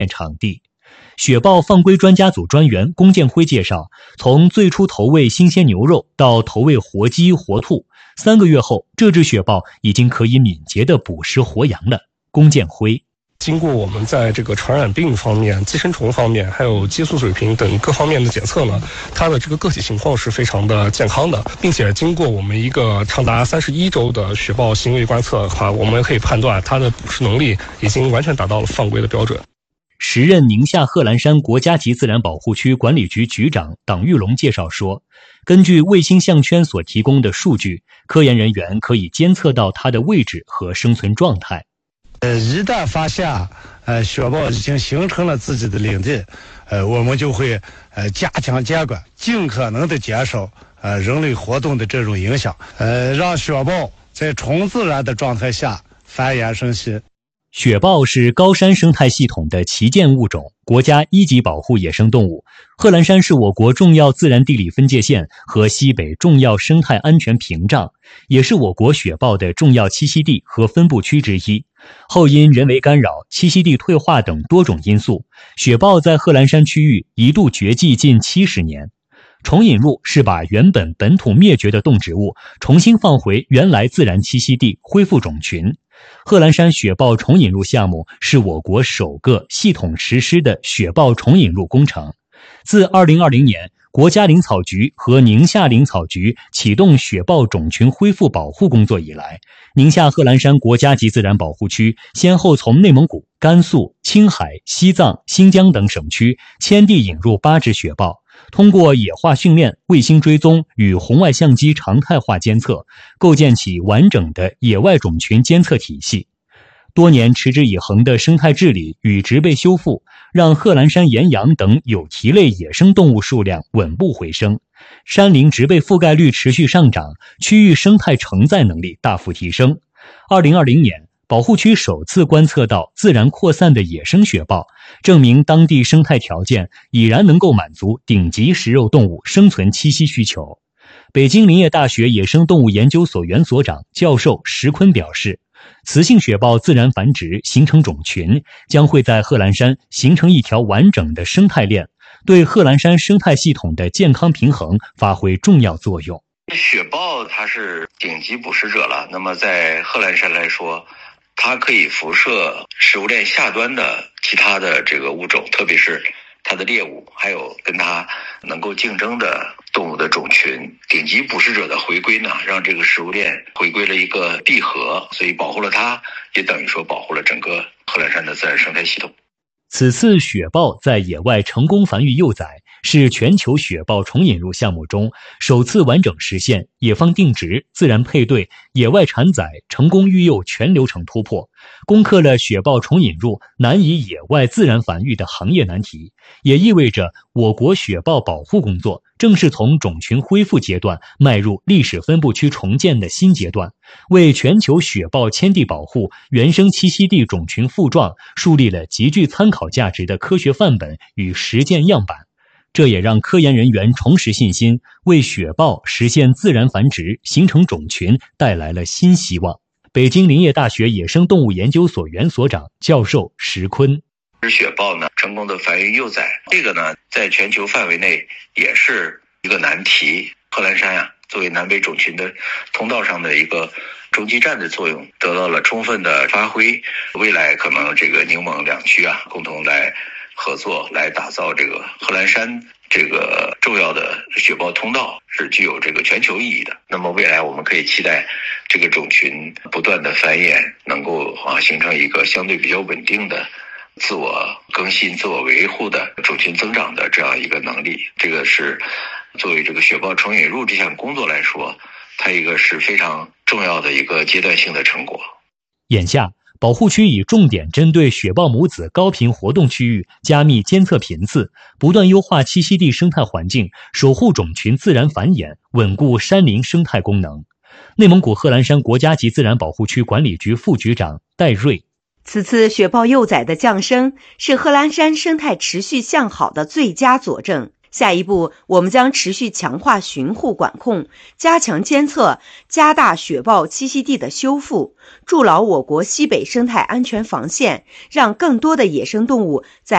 场地。雪豹放归专家组专员龚建辉介绍，从最初投喂新鲜牛肉到投喂活鸡、活兔，3个月后，这只雪豹已经可以敏捷地捕食活羊了。龚建辉。 经过我们在这个传染病方面、寄生虫方面，还有激素水平等各方面的检测呢，它的这个个体情况是非常的健康的，并且经过我们一个长达31周的雪豹行为观测的话，我们可以判断它的捕食能力已经完全达到了放归的标准。 时任宁夏贺兰山国家级自然保护区管理局局长党玉龙介绍说，根据卫星项圈所提供的数据，科研人员可以监测到它的位置和生存状态。 一旦发现雪豹已经形成了自己的领地，我们就会加强监管，尽可能的减少人类活动的这种影响，让雪豹在纯自然的状态下繁衍生息。 雪豹是高山生态系统的旗舰物种，国家1级保护野生动物。贺兰山是我国重要自然地理分界线和西北重要生态安全屏障，也是我国雪豹的重要栖息地和分布区之一。后因人为干扰、栖息地退化等多种因素，雪豹在贺兰山区域一度绝迹近70年。重引入是把原本本土灭绝的动植物重新放回原来自然栖息地，恢复种群。贺兰山雪豹重引入项目是我国首个系统实施的雪豹重引入工程。自2020年，国家林草局和宁夏林草局启动雪豹种群恢复保护工作以来，宁夏贺兰山国家级自然保护区先后从内蒙古、甘肃、青海、西藏、新疆等省区迁地引入8只雪豹，通过野化训练、卫星追踪与红外相机常态化监测，构建起完整的野外种群监测体系。多年持之以恒的生态治理与植被修复，让贺兰山岩羊等有蹄类野生动物数量稳步回升，山林植被覆盖率持续上涨，区域生态承载能力大幅提升。2020年，保护区首次观测到自然扩散的野生雪豹，证明当地生态条件已然能够满足顶级食肉动物生存栖息需求。北京林业大学野生动物研究所原所长、教授石坤表示，雌性雪豹自然繁殖形成种群，将会在贺兰山形成一条完整的生态链，对贺兰山生态系统的健康平衡发挥重要作用。 雪豹它是顶级捕食者了，那么在贺兰山来说，它可以辐射食物链下端的其他的这个物种，特别是它的猎物，还有跟它能够竞争的动物的种群。顶级捕食者的回归呢，让这个食物链回归了一个闭合，所以保护了它，也等于说保护了整个贺兰山的自然生态系统。 此次雪豹在野外成功繁育幼崽，是全球雪豹重引入项目中首次完整实现野放定植、自然配对、野外产崽、成功育幼全流程突破，攻克了雪豹重引入难以野外自然繁育的行业难题，也意味着我国雪豹保护工作正式从种群恢复阶段迈入历史分布区重建的新阶段，为全球雪豹迁地保护、原生栖息地种群复壮树立了极具参考价值的科学范本与实践样板。这也让科研人员重拾信心，为雪豹实现自然繁殖、形成种群带来了新希望。北京林业大学野生动物研究所原所长、教授石坤。 雪豹呢成功的繁育幼崽，这个呢在全球范围内也是一个难题。贺兰山作为南北种群的通道上的一个中继站的作用得到了充分的发挥。未来可能这个宁蒙两区共同来合作，来打造这个贺兰山这个重要的雪豹通道，是具有这个全球意义的。那么未来我们可以期待这个种群不断的繁衍，能够形成一个相对比较稳定的自我更新、自我维护的种群增长的这样一个能力。这个是作为这个雪豹重引入这项工作来说，它一个是非常重要的一个阶段性的成果。 眼下，保护区已重点针对雪豹母子高频活动区域加密监测频次，不断优化栖息地生态环境，守护种群自然繁衍，稳固山林生态功能。内蒙古贺兰山国家级自然保护区管理局副局长戴瑞。 此次雪豹幼崽的降生是贺兰山生态持续向好的最佳佐证。下一步，我们将持续强化巡护管控，加强监测，加大雪豹栖息地的修复，筑牢我国西北生态安全防线，让更多的野生动物在